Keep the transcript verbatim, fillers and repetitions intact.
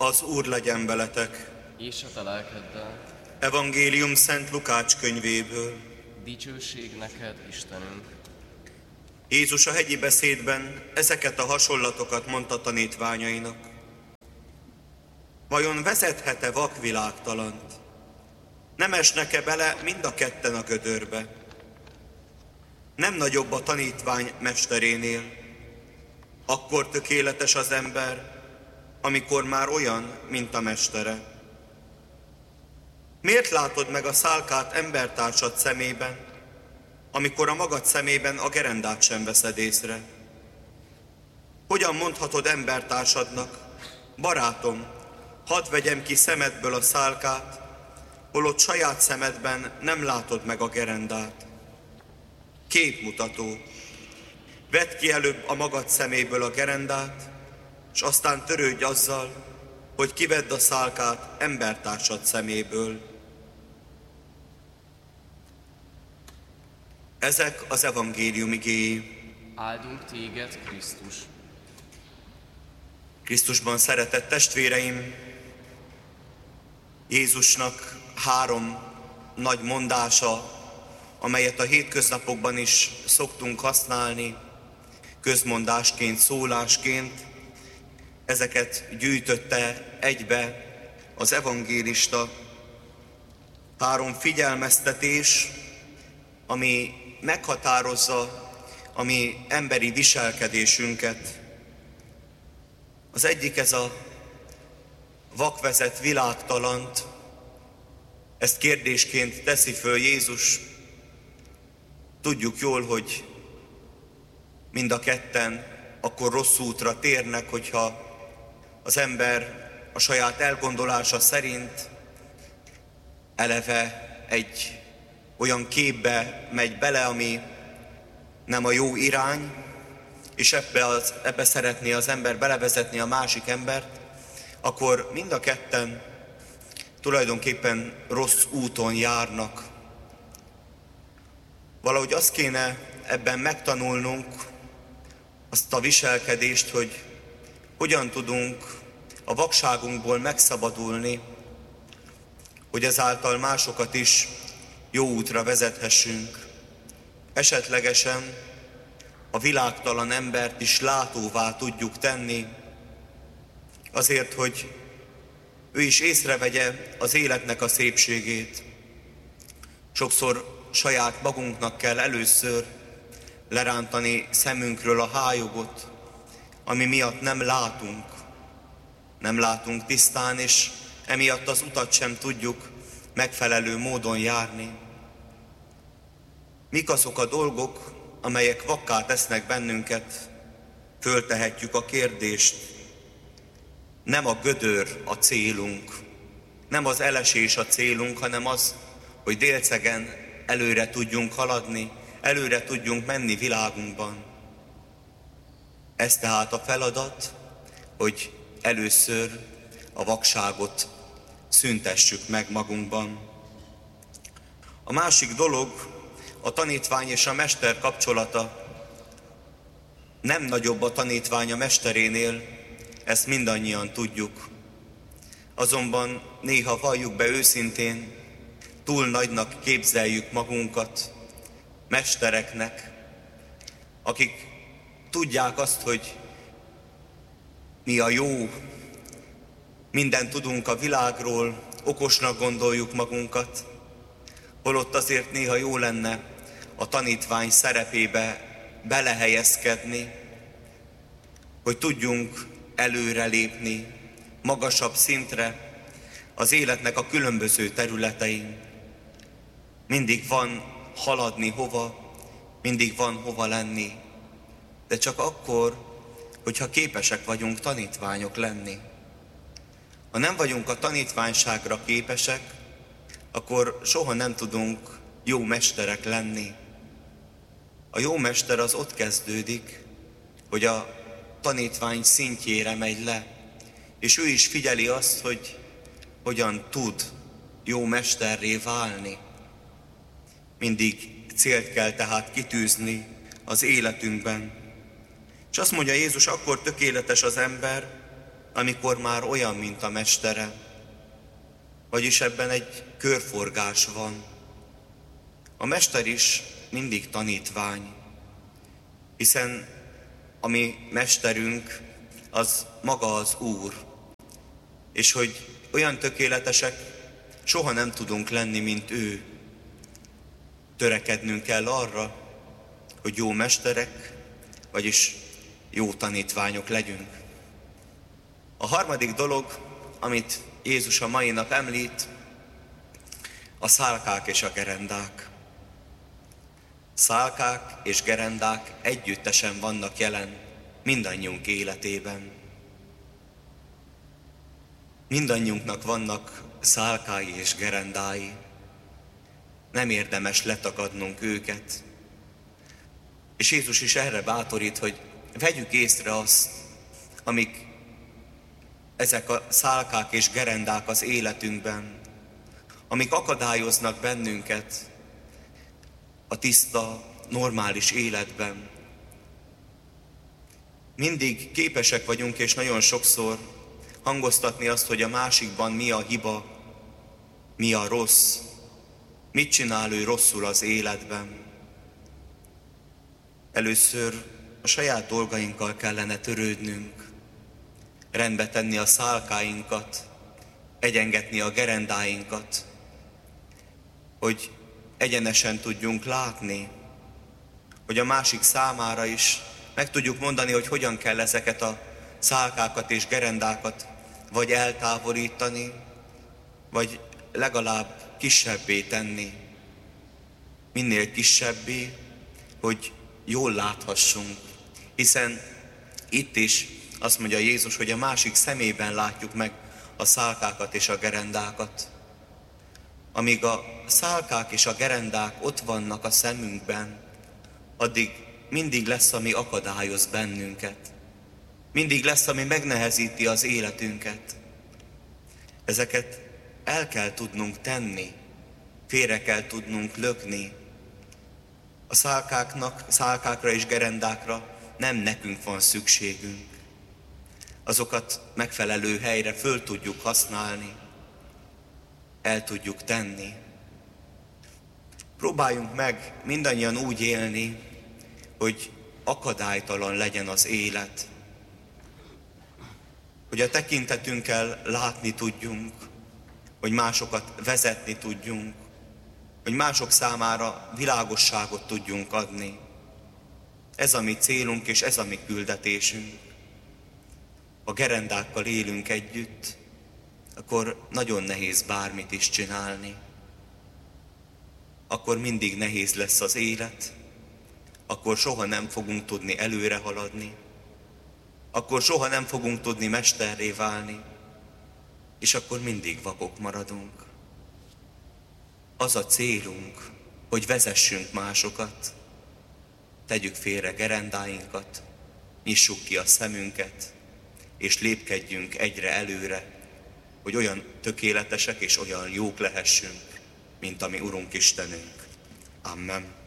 Az Úr legyen veletek! És a te lelkeddel. Evangélium Szent Lukács könyvéből. Dicsőség neked, Istenünk! Jézus a hegyi beszédben ezeket a hasonlatokat mondta tanítványainak. Vajon vezethet-e vak világtalant? Nem esnek-e bele mind a ketten a gödörbe? Nem nagyobb a tanítvány mesterénél? Akkor tökéletes az ember, amikor már olyan, mint a mestere. Miért látod meg a szálkát embertársad szemében, amikor a magad szemében a gerendát sem veszed észre? Hogyan mondhatod embertársadnak: barátom, hadd vegyem ki szemedből a szálkát, holott saját szemedben nem látod meg a gerendát? Képmutató. Vedd ki előbb a magad szeméből a gerendát, és aztán törődj azzal, hogy kivedd a szálkát embertársad szeméből. Ezek az evangélium igéi. Áldunk téged, Krisztus! Krisztusban szeretett testvéreim, Jézusnak három nagy mondása, amelyet a hétköznapokban is szoktunk használni, közmondásként, szólásként, ezeket gyűjtötte egybe az evangélista. Három figyelmeztetés, ami meghatározza a mi emberi viselkedésünket. Az egyik ez a vakvezet világtalant, ezt kérdésként teszi föl Jézus. Tudjuk jól, hogy mind a ketten akkor rossz útra térnek, hogyha az ember a saját elgondolása szerint eleve egy olyan képbe megy bele, ami nem a jó irány, és ebbe, az, ebbe szeretné az ember belevezetni a másik embert, akkor mind a ketten tulajdonképpen rossz úton járnak. Valahogy azt kéne ebben megtanulnunk, azt a viselkedést, hogy hogyan tudunk a vakságunkból megszabadulni, hogy ezáltal másokat is jó útra vezethessünk. Esetlegesen a világtalan embert is látóvá tudjuk tenni, azért, hogy ő is észrevegye az életnek a szépségét. Sokszor saját magunknak kell először lerántani szemünkről a hályogot, ami miatt nem látunk. Nem látunk tisztán, és emiatt az utat sem tudjuk megfelelő módon járni. Mik azok a dolgok, amelyek vakká tesznek bennünket? Föltehetjük a kérdést. Nem a gödör a célunk, nem az elesés a célunk, hanem az, hogy délcegen előre tudjunk haladni, előre tudjunk menni világunkban. Ez tehát a feladat, hogy először a vakságot szüntessük meg magunkban. A másik dolog, a tanítvány és a mester kapcsolata. Nem nagyobb a tanítvány a mesterénél, ezt mindannyian tudjuk. Azonban néha valljuk be őszintén, túl nagynak képzeljük magunkat mestereknek, akik tudják azt, hogy mi a jó, mindent tudunk a világról, okosnak gondoljuk magunkat, holott azért néha jó lenne a tanítvány szerepébe belehelyezkedni, hogy tudjunk előrelépni magasabb szintre az életnek a különböző területein. Mindig van haladni hova, mindig van hova lenni, de csak akkor, hogyha képesek vagyunk tanítványok lenni. Ha nem vagyunk a tanítványságra képesek, akkor soha nem tudunk jó mesterek lenni. A jó mester az ott kezdődik, hogy a tanítvány szintjére megy le, és ő is figyeli azt, hogy hogyan tud jó mesterré válni. Mindig célt kell tehát kitűzni az életünkben. És azt mondja Jézus, akkor tökéletes az ember, amikor már olyan, mint a mestere, vagyis ebben egy körforgás van. A mester is mindig tanítvány, hiszen a mi mesterünk az maga az Úr, és hogy olyan tökéletesek soha nem tudunk lenni, mint ő. Törekednünk kell arra, hogy jó mesterek, vagyis jó tanítványok legyünk. A harmadik dolog, amit Jézus a mai nap említ, a szálkák és a gerendák. Szálkák és gerendák együttesen vannak jelen mindannyiunk életében. Mindannyiunknak vannak szálkái és gerendái. Nem érdemes letakadnunk őket. És Jézus is erre bátorít, hogy vegyük észre azt, amik ezek a szálkák és gerendák az életünkben, amik akadályoznak bennünket a tiszta, normális életben. Mindig képesek vagyunk, és nagyon sokszor hangoztatni azt, hogy a másikban mi a hiba, mi a rossz, mit csinál ő rosszul az életben. Először a saját dolgainkkal kellene törődnünk, rendbe tenni a szálkáinkat, egyengetni a gerendáinkat, hogy egyenesen tudjunk látni, hogy a másik számára is meg tudjuk mondani, hogy hogyan kell ezeket a szálkákat és gerendákat vagy eltávolítani, vagy legalább kisebbé tenni. Minél kisebbé, hogy jól láthassunk, hiszen itt is azt mondja Jézus, hogy a másik szemében látjuk meg a szálkákat és a gerendákat. Amíg a szálkák és a gerendák ott vannak a szemünkben, addig mindig lesz, ami akadályoz bennünket. Mindig lesz, ami megnehezíti az életünket. Ezeket el kell tudnunk tenni, félre kell tudnunk lökni. A szálkáknak, szálkákra és gerendákra nem nekünk van szükségünk. Azokat megfelelő helyre föl tudjuk használni, el tudjuk tenni. Próbáljunk meg mindannyian úgy élni, hogy akadálytalan legyen az élet. Hogy a tekintetünkkel látni tudjunk, hogy másokat vezetni tudjunk, hogy mások számára világosságot tudjunk adni. Ez a mi célunk, és ez a mi küldetésünk. Ha gerendákkal élünk együtt, akkor nagyon nehéz bármit is csinálni. Akkor mindig nehéz lesz az élet, akkor soha nem fogunk tudni előre haladni, akkor soha nem fogunk tudni mesterré válni, és akkor mindig vakok maradunk. Az a célunk, hogy vezessünk másokat, tegyük félre gerendáinkat, nyissuk ki a szemünket, és lépkedjünk egyre előre, hogy olyan tökéletesek és olyan jók lehessünk, mint a mi Urunk Istenünk. Amen.